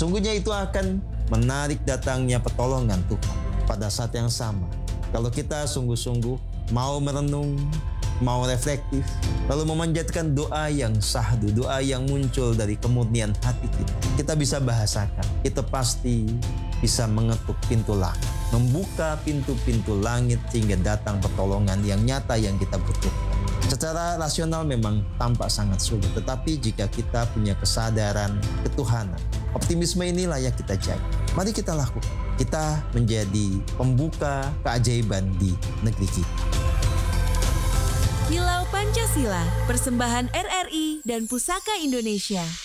Sesungguhnya itu akan menarik datangnya pertolongan Tuhan. Pada saat yang sama, kalau kita sungguh-sungguh mau merenung, mau reflektif, lalu memanjatkan doa yang syahdu, doa yang muncul dari kemurnian hati kita bisa bahasakan, kita pasti bisa mengetuk pintu langit, membuka pintu-pintu langit sehingga datang pertolongan yang nyata yang kita butuhkan. Secara rasional memang tampak sangat sulit, tetapi jika kita punya kesadaran ketuhanan, optimisme ini layak kita jaga. Mari kita lakukan. Kita menjadi pembuka keajaiban di negeri kita. Kilau Pancasila, persembahan RRI dan Pusaka Indonesia.